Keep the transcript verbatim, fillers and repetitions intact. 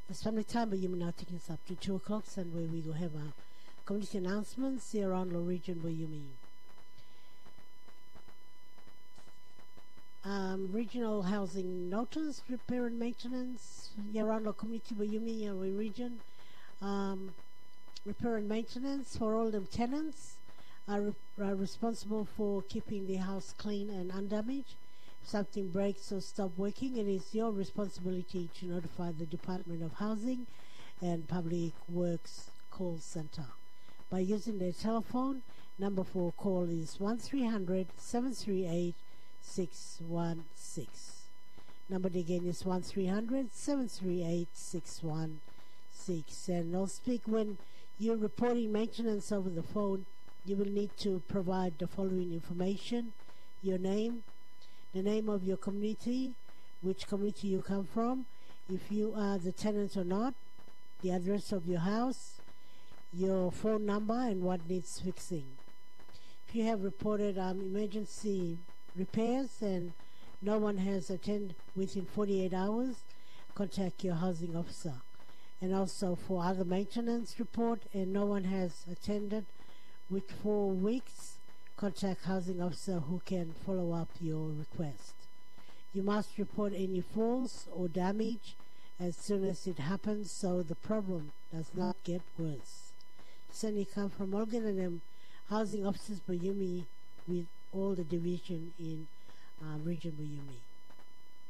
It's family time, but you're now taking us up to two o'clock, and where we go have our community announcements here around the region where you mean. Um, regional housing notice, repair and maintenance, here around the community where you mean, your region. Um, repair and maintenance for all them tenants are, re- are responsible for keeping the house clean and undamaged. If something breaks or stops working, it is your responsibility to notify the Department of Housing and Public Works call center. By using their telephone, number for call is one three hundred, seven three eight, six one six. Number again is one three hundred, seven three eight, six one six. And I'll speak when you're reporting maintenance over the phone. You will need to provide the following information: your name, the name of your community, which community you come from, if you are the tenant or not, the address of your house, your phone number, and what needs fixing. If you have reported um, emergency repairs and no one has attended within forty-eight hours, contact your housing officer. And also for other maintenance report and no one has attended with four weeks, contact housing officer who can follow up your request. You must report any faults or damage as soon as it happens so the problem does not get worse. Sending come from Morgan and um, housing officers Buyumi with all the division in uh, region Buyumi.